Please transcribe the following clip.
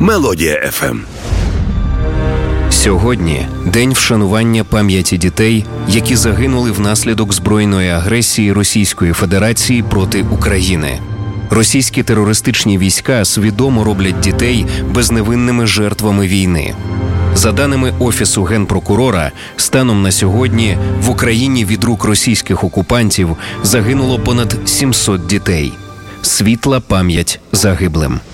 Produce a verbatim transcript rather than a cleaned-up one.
Мелодія еф ем. Сьогодні день вшанування пам'яті дітей, які загинули внаслідок збройної агресії Російської Федерації проти України. Російські терористичні війська свідомо роблять дітей безневинними жертвами війни. За даними Офісу Генпрокурора, станом на сьогодні в Україні від рук російських окупантів загинуло понад сімсот дітей. Світла пам'ять загиблим.